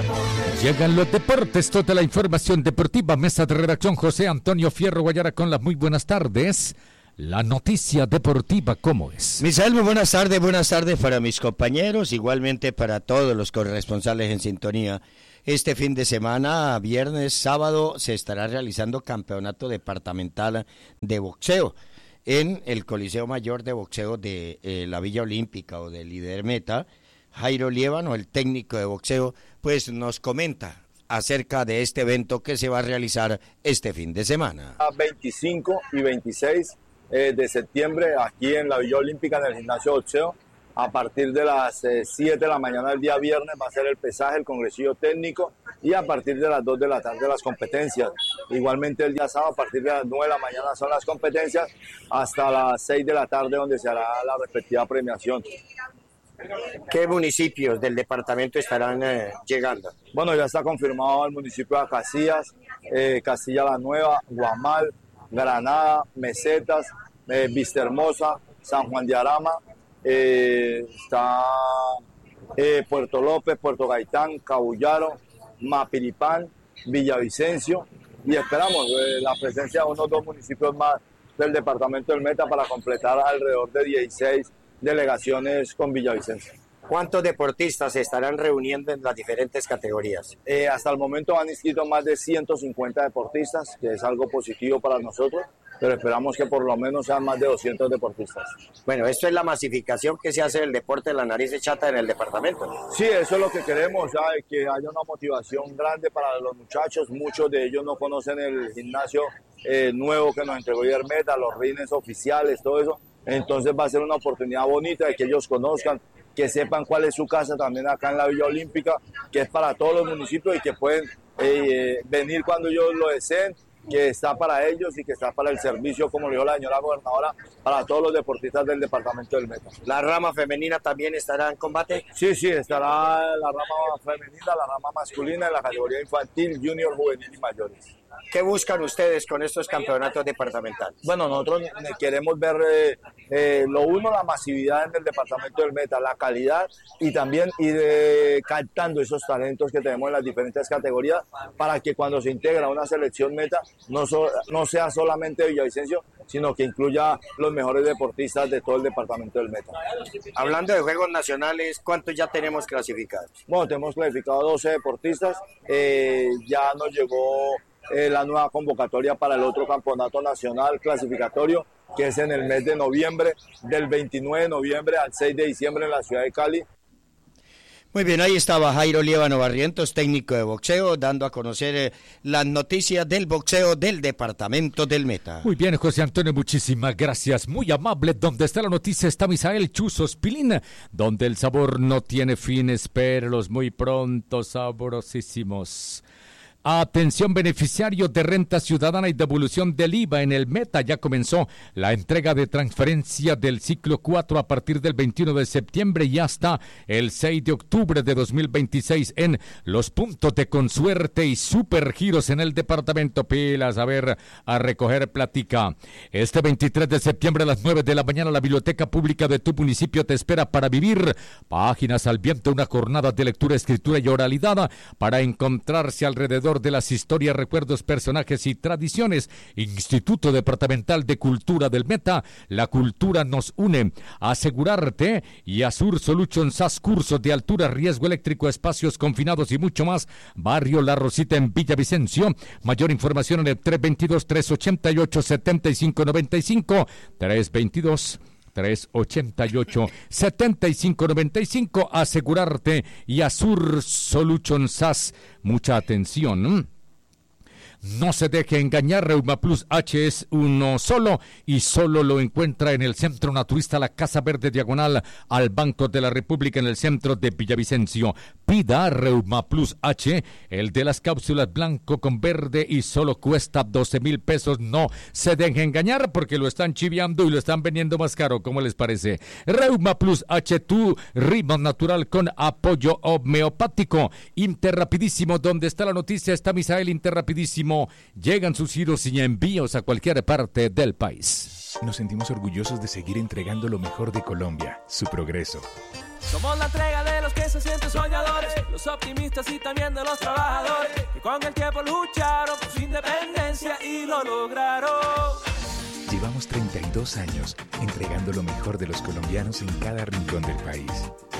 Llegan los deportes, toda la información deportiva, mesa de redacción José Antonio Fierro Guayara con las muy buenas tardes. La noticia deportiva, ¿cómo es? Misael, muy buenas tardes para mis compañeros, igualmente para todos los corresponsales en sintonía. Este fin de semana, viernes, sábado, se estará realizando campeonato departamental de boxeo en el Coliseo Mayor de Boxeo de la Villa Olímpica o de Líder Meta. Jairo Liévano, el técnico de boxeo, pues nos comenta acerca de este evento que se va a realizar este fin de semana. 25 y 26 de septiembre aquí en la Villa Olímpica en el gimnasio de boxeo. A partir de las 7 de la mañana del día viernes va a ser el pesaje, el congresillo técnico, y a partir de las 2 de la tarde las competencias. Igualmente el día sábado a partir de las 9 de la mañana son las competencias hasta las 6 de la tarde donde se hará la respectiva premiación. ¿Qué municipios del departamento estarán llegando? Bueno, ya está confirmado el municipio de Casillas, Castilla la Nueva, Guamal, Granada, Mesetas, Vistahermosa, San Juan de Arama, está Puerto López, Puerto Gaitán, Cabullaro, Mapiripán, Villavicencio, y esperamos la presencia de unos 2 municipios más del departamento del Meta para completar alrededor de 16 delegaciones con Villavicencio. ¿Cuántos deportistas se estarán reuniendo en las diferentes categorías? Hasta el momento han inscrito más de 150 deportistas, que es algo positivo para nosotros, pero esperamos que por lo menos sean más de 200 deportistas. Bueno, esto es la masificación que se hace del deporte de la nariz de chata en el departamento. Sí, eso es lo que queremos, ¿sabe? Que haya una motivación grande para los muchachos. Muchos de ellos no conocen el gimnasio nuevo que nos entregó Yermeta, los rines oficiales, todo eso. Entonces va a ser una oportunidad bonita de que ellos conozcan, que sepan cuál es su casa también acá en la Villa Olímpica, que es para todos los municipios y que pueden venir cuando ellos lo deseen, que está para ellos y que está para el servicio, como le dijo la señora gobernadora, para todos los deportistas del departamento del Meta. ¿La rama femenina también estará en combate? Sí, estará la rama femenina, la rama masculina en la categoría infantil, junior, juvenil y mayores. ¿Qué buscan ustedes con estos campeonatos departamentales? Bueno, nosotros queremos ver la masividad en el departamento del Meta, la calidad y también ir captando esos talentos que tenemos en las diferentes categorías para que cuando se integra una selección Meta no sea solamente Villavicencio, sino que incluya los mejores deportistas de todo el departamento del Meta. Hablando de juegos nacionales, ¿cuántos ya tenemos clasificados? Bueno, tenemos clasificado 12 deportistas, ya nos llegó la nueva convocatoria para el otro campeonato nacional clasificatorio, que es en el mes de noviembre, del 29 de noviembre al 6 de diciembre en la ciudad de Cali. Muy bien, ahí estaba Jairo Liévano Barrientos, técnico de boxeo, dando a conocer las noticias del boxeo del departamento del Meta. Muy bien, José Antonio, muchísimas gracias, muy amable. Donde está la noticia está Misael Chuzos Pilín, donde el sabor no tiene fin, espérelos muy pronto, sabrosísimos. Atención, beneficiarios de renta ciudadana y devolución del IVA en el Meta. Ya comenzó la entrega de transferencia del ciclo 4 a partir del 21 de septiembre y hasta el 6 de octubre de 2026 en los puntos de Consuerte y Supergiros en el departamento. Pilas, a recoger platica. Este 23 de septiembre a las 9 de la mañana la Biblioteca Pública de tu municipio te espera para vivir Páginas al Viento, una jornada de lectura, escritura y oralidad para encontrarse alrededor de las historias, recuerdos, personajes y tradiciones. Instituto Departamental de Cultura del Meta, la cultura nos une. Asegurarte y Azur Solutions SAS, cursos de altura, riesgo eléctrico, espacios confinados y mucho más. Barrio La Rosita en Villavicencio. Mayor información en el 322-388-7595, 388-7595, asegurarte y Azur Solutions SAS. Mucha atención. No se deje engañar, Reuma Plus H es uno solo y solo lo encuentra en el Centro Naturista La Casa Verde, diagonal al Banco de la República, en el centro de Villavicencio. Pida Reuma Plus H, el de las cápsulas blanco con verde, y solo cuesta 12,000 pesos. No se deje engañar porque lo están chiviando y lo están vendiendo más caro. ¿Cómo les parece? Reuma Plus H, tu ritmo natural con apoyo homeopático. Interrapidísimo, donde está la noticia está Misael. Interrapidísimo. Llegan sus giros y envíos a cualquier parte del país. Nos sentimos orgullosos de seguir entregando lo mejor de Colombia, su progreso. Somos la entrega de los que se sienten soñadores, los optimistas y también de los trabajadores, que con el tiempo lucharon por su independencia y lo lograron. Llevamos 32 años entregando lo mejor de los colombianos en cada rincón del país.